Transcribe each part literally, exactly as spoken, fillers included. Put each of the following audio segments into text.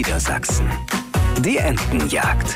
Niedersachsen. Die Entenjagd.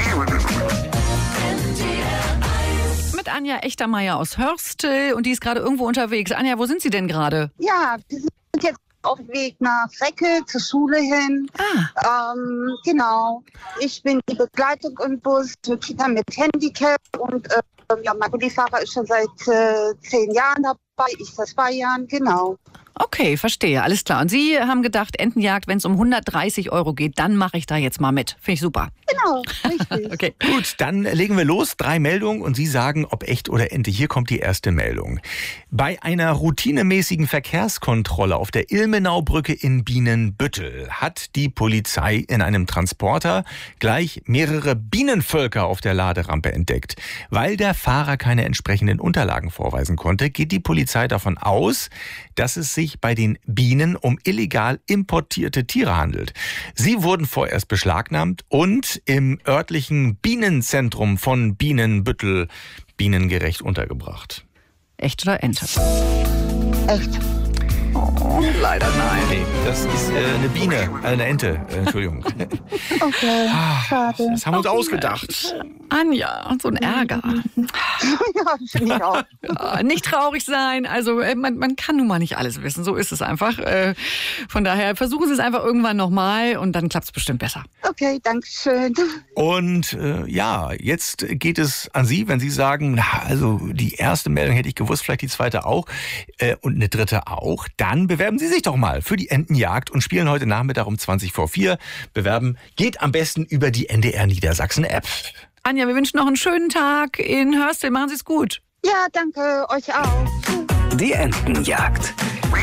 Mit Anja Echtermeier aus Hörstel und die ist gerade irgendwo unterwegs. Anja, wo sind Sie denn gerade? Ja, wir sind jetzt auf dem Weg nach Recke zur Schule hin. Ah. Ähm, genau. Ich bin die Begleitung im Bus für Kinder mit Handicap und äh, ja, mein Bullifahrer ist schon seit äh, zehn Jahren dabei, ich seit zwei Jahren, genau. Okay, verstehe, alles klar. Und Sie haben gedacht, Entenjagd, wenn es um hundertdreißig Euro geht, dann mache ich da jetzt mal mit. Finde ich super. Genau, richtig. Okay. Gut, dann legen wir los. Drei Meldungen und Sie sagen, ob echt oder Ente. Hier kommt die erste Meldung. Bei einer routinemäßigen Verkehrskontrolle auf der Ilmenaubrücke in Bienenbüttel hat die Polizei in einem Transporter gleich mehrere Bienenvölker auf der Laderampe entdeckt. Weil der Fahrer keine entsprechenden Unterlagen vorweisen konnte, geht die Polizei davon aus, dass es sich bei den Bienen um illegal importierte Tiere handelt. Sie wurden vorerst beschlagnahmt und im örtlichen Bienenzentrum von Bienenbüttel bienengerecht untergebracht. Echt oder Ente? Echt. Oh, leider nein. Nee, das ist äh, eine Biene, äh, eine Ente, äh, Entschuldigung. Okay, schade. Das haben wir uns ausgedacht. Anja, so ein Ärger. Ja, finde ich auch. Ja, nicht traurig sein. Also äh, man, man kann nun mal nicht alles wissen. So ist es einfach. Äh, von daher versuchen Sie es einfach irgendwann nochmal und dann klappt es bestimmt besser. Okay, danke schön. Und äh, ja, jetzt geht es an Sie, wenn Sie sagen, na, also die erste Meldung hätte ich gewusst, vielleicht die zweite auch äh, und eine dritte auch. Dann bewerben Sie sich doch mal für die Entenjagd und spielen heute Nachmittag um zwanzig vor vier. Bewerben geht am besten über die N D R Niedersachsen App. Anja, wir wünschen noch einen schönen Tag in Hörstel. Machen Sie es gut. Ja, danke, euch auch. Die Entenjagd.